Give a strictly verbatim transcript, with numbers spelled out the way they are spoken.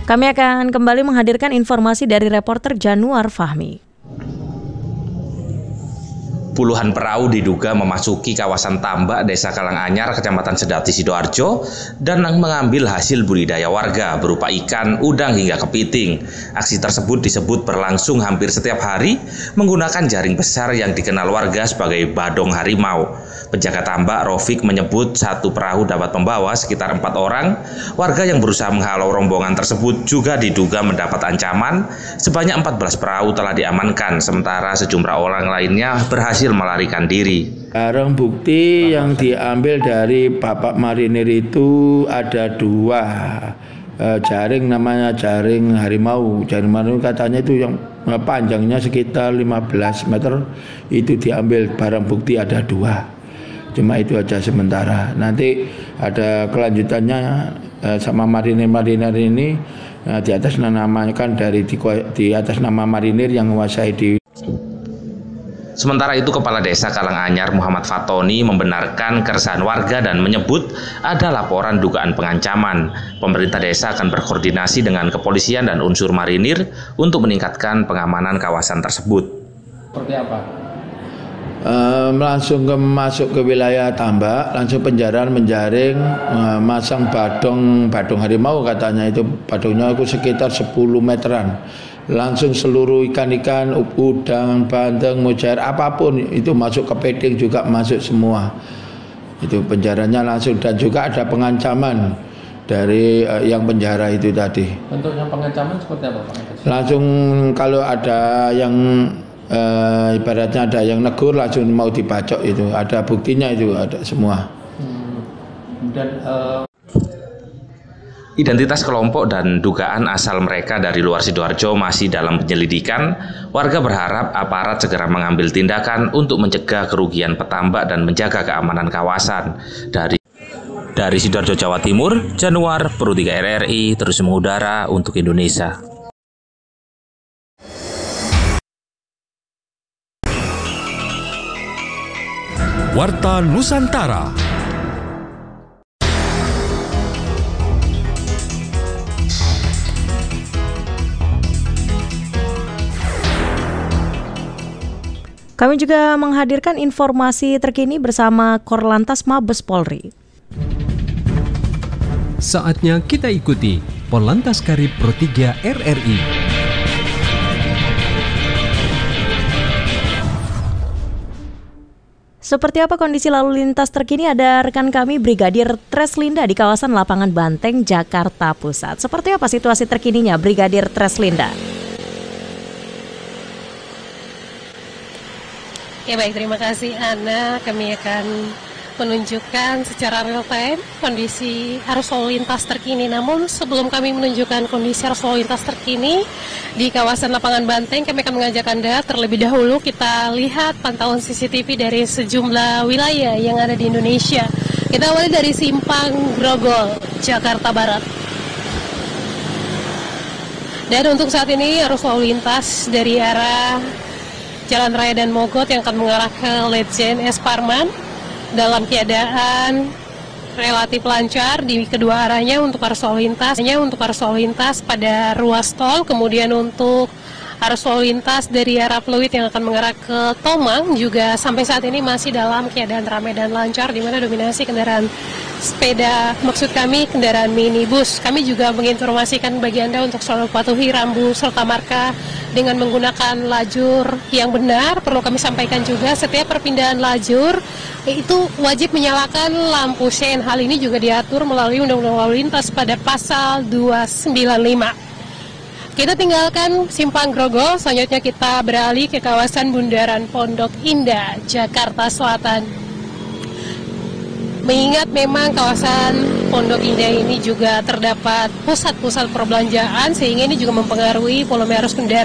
Kami akan kembali menghadirkan informasi dari reporter Januar Fahmi. Puluhan perahu diduga memasuki kawasan tambak Desa Kalanganyar, Kecamatan Sedati, Sidoarjo, dan mengambil hasil budidaya warga berupa ikan, udang hingga kepiting. Aksi tersebut disebut berlangsung hampir setiap hari menggunakan jaring besar yang dikenal warga sebagai badong harimau. Penjaga tambak Rofik menyebut satu perahu dapat membawa sekitar empat orang. Warga yang berusaha menghalau rombongan tersebut juga diduga mendapat ancaman. Sebanyak empat belas perahu telah diamankan, sementara sejumlah orang lainnya berhasil melarikan diri. Barang bukti yang diambil dari Bapak Marinir itu ada dua e, jaring, namanya jaring harimau. Jaring harimau katanya itu yang panjangnya sekitar lima belas meter, itu diambil. Barang bukti ada dua. Cuma itu aja sementara. Nanti ada kelanjutannya e, sama marinir-marinir ini e, di atas namakan dari di, di atas nama marinir yang menguasai di. Sementara itu, Kepala Desa Kalanganyar Muhammad Fatoni membenarkan keresahan warga dan menyebut ada laporan dugaan pengancaman. Pemerintah desa akan berkoordinasi dengan kepolisian dan unsur marinir untuk meningkatkan pengamanan kawasan tersebut. Seperti apa? Um, langsung ke, masuk ke wilayah tambak, langsung penjaraan menjaring, uh, masang badong badong harimau, katanya itu badongnya itu sekitar sepuluh meteran. Langsung seluruh ikan-ikan, udang, bandeng, mujair, apapun itu masuk ke peding juga masuk semua. Itu penjaranya langsung, dan juga ada pengancaman dari uh, yang penjara itu tadi. Bentuknya pengancaman seperti apa, Pak? Langsung kalau ada yang uh, ibaratnya ada yang negur langsung mau dibacok, itu ada buktinya, itu ada semua. Hmm. Dan uh... Identitas kelompok dan dugaan asal mereka dari luar Sidoarjo masih dalam penyelidikan. Warga berharap aparat segera mengambil tindakan untuk mencegah kerugian petambak dan menjaga keamanan kawasan. Dari dari Sidoarjo, Jawa Timur, Januar, Pro tiga R R I, terus mengudara untuk Indonesia. Warta Nusantara. Kami juga menghadirkan informasi terkini bersama Korlantas Mabes Polri. Saatnya kita ikuti Polantas Karib Pro tiga R R I. Seperti apa kondisi lalu lintas terkini, ada rekan kami Brigadir Treslinda di kawasan Lapangan Banteng, Jakarta Pusat. Seperti apa situasi terkininya, Brigadir Treslinda? Ya baik, terima kasih Ana. Kami akan menunjukkan secara real time kondisi arus lalu lintas terkini. Namun sebelum kami menunjukkan kondisi arus lalu lintas terkini di kawasan Lapangan Banteng, kami akan mengajak Anda terlebih dahulu kita lihat pantauan C C T V dari sejumlah wilayah yang ada di Indonesia. Kita awali dari Simpang Grogol, Jakarta Barat. Dan untuk saat ini arus lalu lintas dari arah Jalan Raya dan Mogot yang akan mengarah ke Lejen S. Parman dalam keadaan relatif lancar di kedua arahnya untuk arus lalu lintas, hanya untuk arus lalu lintas pada ruas tol, kemudian untuk arus lalu lintas dari arah Pluit yang akan mengarah ke Tomang juga sampai saat ini masih dalam keadaan ramai dan lancar, di mana dominasi kendaraan sepeda, maksud kami kendaraan minibus. Kami juga menginformasikan bagi Anda untuk selalu patuhi rambu serta marka dengan menggunakan lajur yang benar. Perlu kami sampaikan juga setiap perpindahan lajur itu wajib menyalakan lampu sein. Hal ini juga diatur melalui Undang-Undang Lalu Lintas pada pasal dua sembilan lima. Kita tinggalkan Simpang Grogol, selanjutnya kita beralih ke kawasan Bundaran Pondok Indah, Jakarta Selatan. Mengingat memang kawasan Pondok Indah ini juga terdapat pusat-pusat perbelanjaan, sehingga ini juga mempengaruhi volume arus kendaraan.